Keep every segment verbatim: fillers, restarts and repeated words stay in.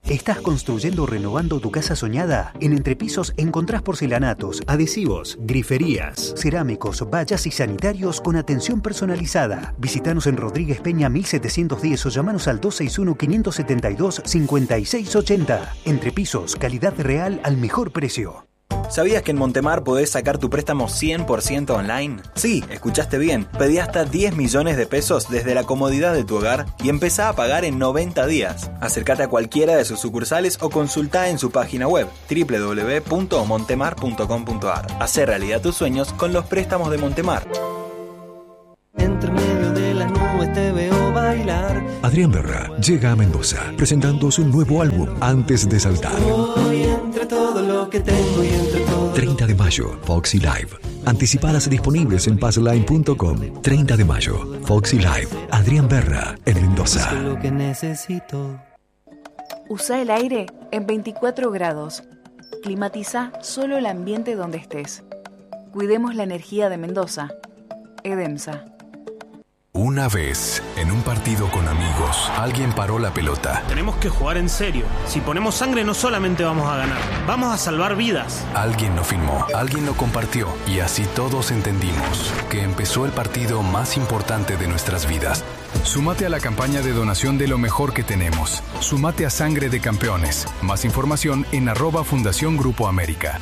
¿Estás construyendo o renovando tu casa soñada? En Entrepisos encontrás porcelanatos, adhesivos, griferías, cerámicos, vallas y sanitarios con atención personalizada. Visítanos en Rodríguez Peña mil setecientos diez o llamanos al dos seis uno, cinco siete dos, cinco seis ocho cero. Entrepisos, calidad real al mejor precio. ¿Sabías que en Montemar podés sacar tu préstamo cien por ciento online? Sí, escuchaste bien. Pedí hasta diez millones de pesos desde la comodidad de tu hogar y empezá a pagar en noventa días. Acércate a cualquiera de sus sucursales o consultá en su página web doble u doble u doble u punto montemar punto com punto a r. Hacé realidad tus sueños con los préstamos de Montemar. Entre medio de las nubes te veo bailar. Adrián Berra llega a Mendoza presentando su nuevo álbum Antes de Saltar. Hoy entre todo lo que tengo y entre todo treinta de mayo, Foxy Live. Anticipadas disponibles en passline punto com. treinta de mayo, Foxy Live. Adrián Berra en Mendoza. lo que necesito. Usa el aire en veinticuatro grados. Climatiza solo el ambiente donde estés. Cuidemos la energía de Mendoza. Edemsa. Una vez, en un partido con amigos, alguien paró la pelota. Tenemos que jugar en serio. Si ponemos sangre no solamente vamos a ganar, vamos a salvar vidas. Alguien lo filmó, alguien lo compartió y así todos entendimos que empezó el partido más importante de nuestras vidas. Súmate a la campaña de donación de lo mejor que tenemos. Súmate a Sangre de Campeones. Más información en arroba Fundación Grupo América.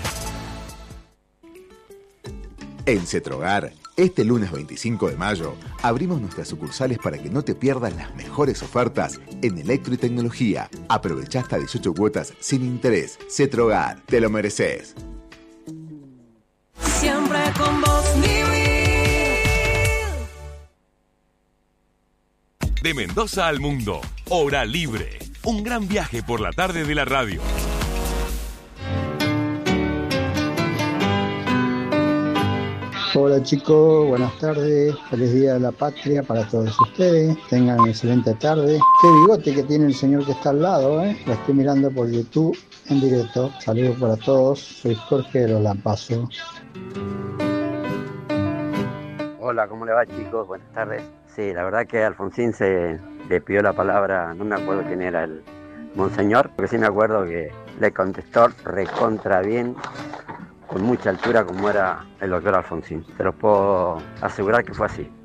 En Cetrogar, este lunes veinticinco de mayo, abrimos nuestras sucursales para que no te pierdas las mejores ofertas en electro y tecnología. Aprovecha hasta dieciocho cuotas sin interés. Cetrogar, te lo mereces. Siempre con vos, mi vida. De Mendoza al mundo, Hora Libre. Un gran viaje por la tarde de la radio. Hola chicos, buenas tardes, feliz día de la patria para todos ustedes, tengan una excelente tarde. Qué bigote que tiene el señor que está al lado, ¿eh? Lo estoy mirando por YouTube en directo. Saludos para todos, soy Jorge de Los Lampazos. Hola, ¿cómo le va chicos? Buenas tardes. Sí, la verdad que Alfonsín se le pidió la palabra, no me acuerdo quién era el monseñor, porque sí me acuerdo que le contestó recontra bien, con mucha altura como era el doctor Alfonsín. Te lo puedo asegurar que fue así.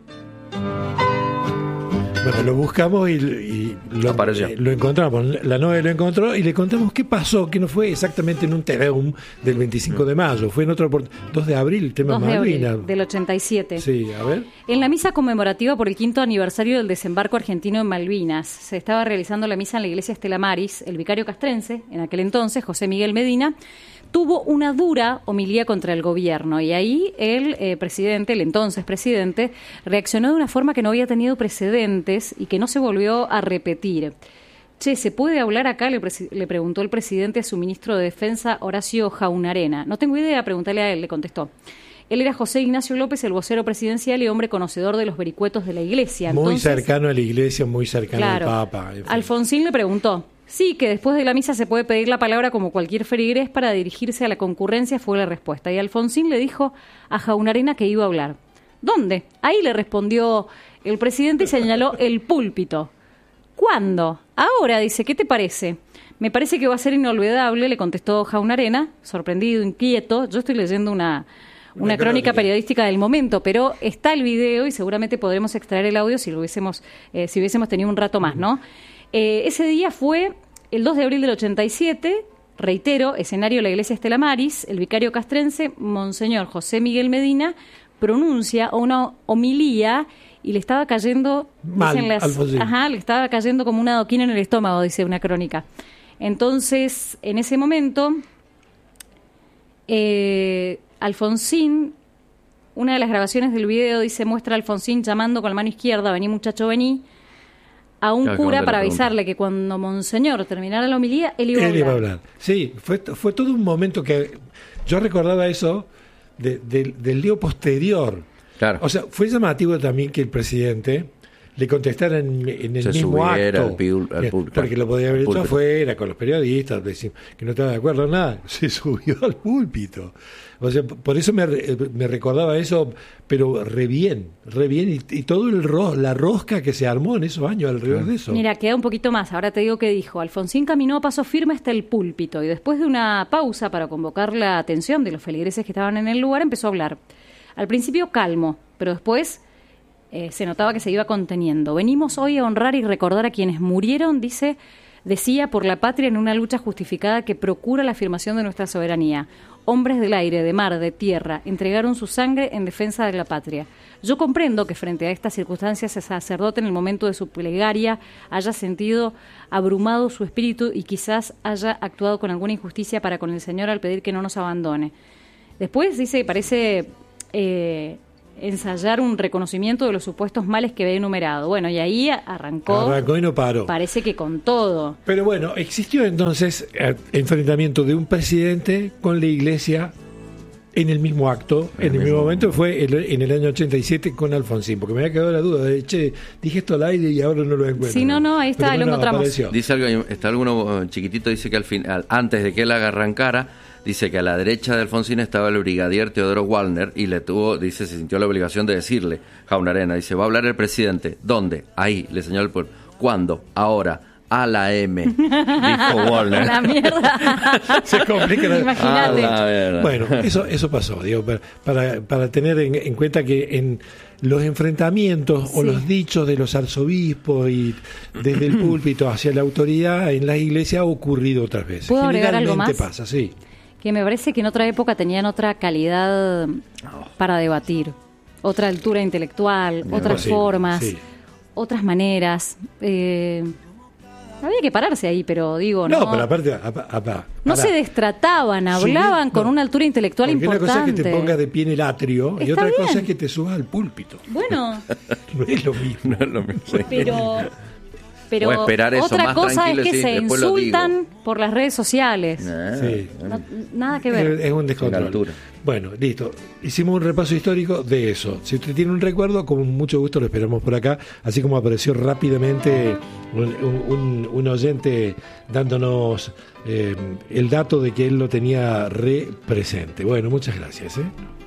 Bueno, lo buscamos y, y lo, eh, lo encontramos. La novia lo encontró y le contamos qué pasó, que no fue exactamente en un Tedeum del veinticinco de mayo, fue en otro dos de abril, el tema Malvinas. Del ochenta y siete. Sí, a ver. En la misa conmemorativa por el quinto aniversario del desembarco argentino en Malvinas, se estaba realizando la misa en la iglesia Estela Maris. El vicario castrense, en aquel entonces, José Miguel Medina, tuvo una dura homilía contra el gobierno y ahí el eh, presidente, el entonces presidente, reaccionó de una forma que no había tenido precedentes y que no se volvió a repetir. Che, ¿se puede hablar acá? Le, pre- le preguntó el presidente a su ministro de Defensa, Horacio Jaunarena. No tengo idea, pregúntale a él, le contestó. Él era José Ignacio López, el vocero presidencial y hombre conocedor de los vericuetos de la iglesia. Muy Entonces, cercano a la iglesia, muy cercano claro, al Papa. En fin. Alfonsín le preguntó. Sí, que después de la misa se puede pedir la palabra como cualquier feligrés para dirigirse a la concurrencia, fue la respuesta. Y Alfonsín le dijo a Jaunarena que iba a hablar. ¿Dónde? Ahí le respondió el presidente y señaló el púlpito. ¿Cuándo? Ahora, dice, ¿qué te parece? Me parece que va a ser inolvidable, le contestó Jaunarena, sorprendido, inquieto. Yo estoy leyendo una, una, una crónica periodística del momento, pero está el video y seguramente podremos extraer el audio si lo hubiésemos, eh, si hubiésemos tenido un rato más, ¿no? Eh, ese día fue el dos de abril del ochenta y siete, reitero, escenario de la iglesia Estela Maris, el vicario castrense, Monseñor José Miguel Medina, pronuncia una homilía y le estaba cayendo, Mal, dicen las, ajá, le estaba cayendo como una adoquina en el estómago, dice una crónica. Entonces, en ese momento, eh, Alfonsín, una de las grabaciones del video dice, muestra a Alfonsín llamando con la mano izquierda, vení muchacho, vení, a un claro, cura para avisarle que cuando Monseñor terminara la homilía, él iba, él a, hablar. iba a hablar. Sí, fue, fue todo un momento que yo recordaba eso de, de, del lío posterior. Claro. O sea, fue llamativo también que el presidente le contestara en, en el Se mismo acto. Al piul, al público, porque lo podía haber hecho púlpito. afuera con los periodistas, decir que no estaba de acuerdo en nada. Se subió al púlpito. O sea, por eso me, me recordaba eso, pero re bien, re bien. Y, y todo el ro, la rosca que se armó en esos años alrededor de eso. Mira, queda un poquito más. Ahora te digo qué dijo. Alfonsín caminó a paso firme hasta el púlpito y después de una pausa para convocar la atención de los feligreses que estaban en el lugar, empezó a hablar. Al principio calmo, pero después eh, se notaba que se iba conteniendo. Venimos hoy a honrar y recordar a quienes murieron, dice, decía, por la patria en una lucha justificada que procura la afirmación de nuestra soberanía. Hombres del aire, de mar, de tierra, entregaron su sangre en defensa de la patria. Yo comprendo que frente a estas circunstancias el sacerdote en el momento de su plegaria haya sentido abrumado su espíritu y quizás haya actuado con alguna injusticia para con el Señor al pedir que no nos abandone. Después dice, parece eh, ensayar un reconocimiento de los supuestos males que había enumerado. Bueno, y ahí arrancó. Arrancó y no paró. Parece que con todo. Pero bueno, existió entonces eh, enfrentamiento de un presidente con la Iglesia en el mismo acto, en el, el mismo momento, fue el, en el año ochenta y siete con Alfonsín, porque me había quedado la duda de, che, dije esto al aire y ahora no lo encuentro. Sí, no, no, ahí está, Pero lo encontramos. Apareció. Dice algo, está alguno chiquitito, dice que al final, antes de que él arrancara, dice que a la derecha de Alfonsín estaba el brigadier Teodoro Wallner y le tuvo, dice, se sintió la obligación de decirle, Jaunarena, dice, va a hablar el presidente. ¿Dónde? Ahí, le señaló el pueblo. ¿Cuándo? Ahora. A la M, dijo Wallner. La mierda. Se complica la... Imagínate. La bueno, eso eso pasó, digo, para, para, para tener en, en cuenta que en los enfrentamientos sí. o los dichos de los arzobispos y desde el púlpito hacia la autoridad en la iglesia ha ocurrido otras veces. ¿Puedo agregar algo más? Pasa, sí. Que me parece que en otra época tenían otra calidad para debatir, otra altura intelectual, no, otras posible, formas, sí. otras maneras. Eh, Había que pararse ahí, pero digo, no. No, pero aparte, apa, apa, no se destrataban, hablaban sí, con no, una altura intelectual porque importante. Una cosa es que te pongas de pie en el atrio Está y otra bien. cosa es que te subas al púlpito. Bueno. No es lo mismo. No es lo mismo. Sí. Pero, pero o esperar eso, otra más cosa es que sí, se insultan por las redes sociales. Ah, sí. No, nada que ver. Es, es un descontrol. Bueno, listo. Hicimos un repaso histórico de eso. Si usted tiene un recuerdo, con mucho gusto lo esperamos por acá. Así como apareció rápidamente un, un, un oyente dándonos eh, el dato de que él lo tenía re presente. Bueno, muchas gracias. ¿eh?